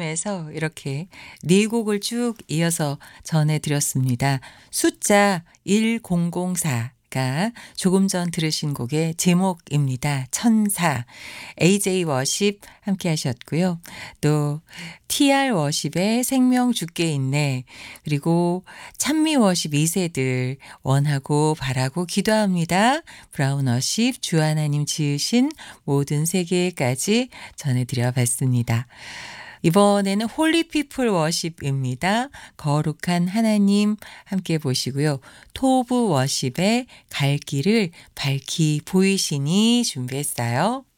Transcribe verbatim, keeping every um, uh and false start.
앨범에서 이렇게 네 곡을 쭉 이어서 전해드렸습니다. 숫자 천사가 조금 전 들으신 곡의 제목입니다. 천사. 에이제이 워십 함께 하셨고요. 또 티알 워십의 생명 주께 있네. 그리고 찬미 워십 이 세들 원하고 바라고 기도합니다. 브라운 워십 주 하나님 지으신 모든 세계까지 전해드려 봤습니다. 이번에는 홀리 피플 워십입니다. 거룩한 하나님 함께 보시고요. 토브 워십의 갈 길을 밝히 보이시니 준비했어요.